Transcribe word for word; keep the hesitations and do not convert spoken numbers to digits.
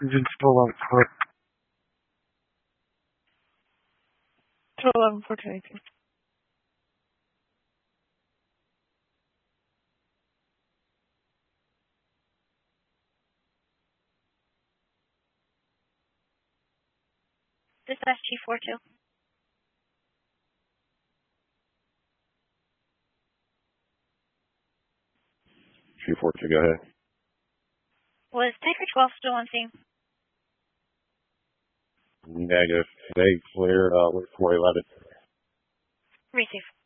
Engine still on foot. two eleven four twenty-two. Dispatch Chief four two. Chief four two, go ahead. Was Tanker twelve still on scene? Negative. They cleared uh, with four eleven. Receive.